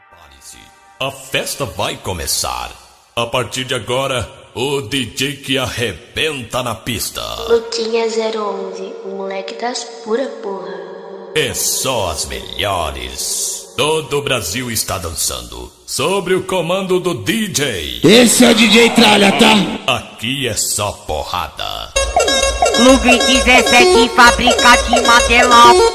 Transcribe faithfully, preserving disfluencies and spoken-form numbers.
Prepare-se, a festa vai começar. A partir de agora, o D J que arrebenta na pista. Luquinha zero onze, o moleque das pura porra. É só as melhores. Todo o Brasil está dançando, sob o comando do D J. Esse é o D J Tralha, tá? Aqui é só porrada. Lugri dezessete, fábrica de material